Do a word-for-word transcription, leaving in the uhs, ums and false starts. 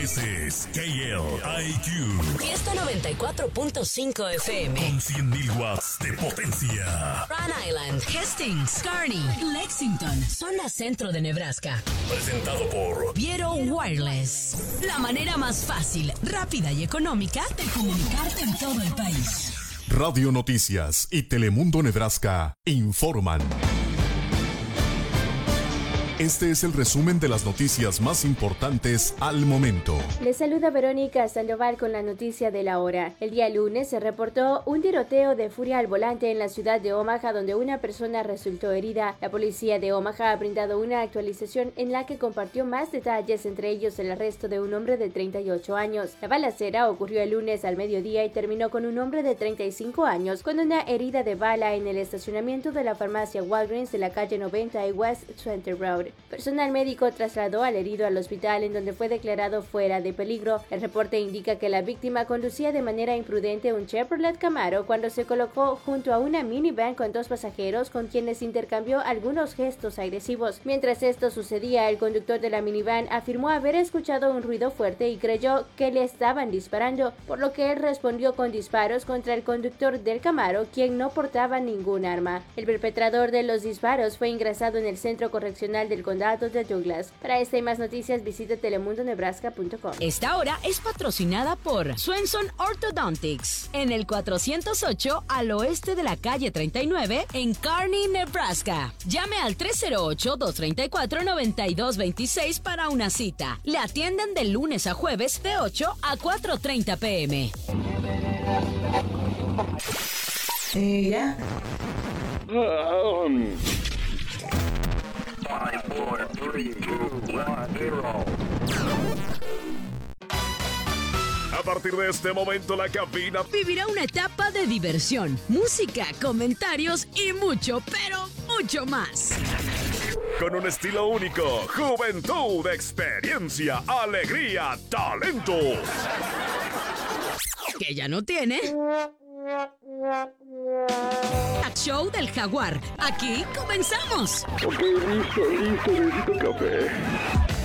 Ese es K L I Q. Fiesta noventa y cuatro punto cinco F M. Con cien mil watts de potencia. Rhode Island, Hastings, Kearney, Lexington, zona centro de Nebraska. Presentado por Viero Wireless. La manera más fácil, rápida y económica de comunicarte en todo el país. Radio Noticias y Telemundo Nebraska informan. Este es el resumen de las noticias más importantes al momento. Les saluda Verónica Sandoval con la noticia de la hora. El día lunes se reportó un tiroteo de furia al volante en la ciudad de Omaha, donde una persona resultó herida. La policía de Omaha ha brindado una actualización en la que compartió más detalles, entre ellos el arresto de un hombre de treinta y ocho años. La balacera ocurrió el lunes al mediodía y terminó con un hombre de treinta y cinco años con una herida de bala en el estacionamiento de la farmacia Walgreens de la calle noventa y West Center Road. Personal médico trasladó al herido al hospital, en donde fue declarado fuera de peligro. El reporte indica que la víctima conducía de manera imprudente un Chevrolet Camaro cuando se colocó junto a una minivan con dos pasajeros, con quienes intercambió algunos gestos agresivos. Mientras esto sucedía, el conductor de la minivan afirmó haber escuchado un ruido fuerte y creyó que le estaban disparando, por lo que él respondió con disparos contra el conductor del Camaro, quien no portaba ningún arma. El perpetrador de los disparos fue ingresado en el centro correccional del condado de Douglas. Para esta y más noticias, visite telemundo nebraska punto com. Esta hora es patrocinada por Swenson Orthodontics, en el cuatrocientos ocho al oeste de la calle treinta y nueve en Kearney, Nebraska. Llame al tres cero ocho, dos tres cuatro, nueve dos dos seis para una cita. Le atienden de lunes a jueves de ocho a cuatro treinta pm. Ella. five, four, three, two, one, zero. A partir de este momento, la cabina vivirá una etapa de diversión, música, comentarios y mucho, pero mucho más. Con un estilo único, juventud, experiencia, alegría, talento. Que ya no tiene. Show del Jaguar. Aquí comenzamos. Ok, listo, listo, necesito café.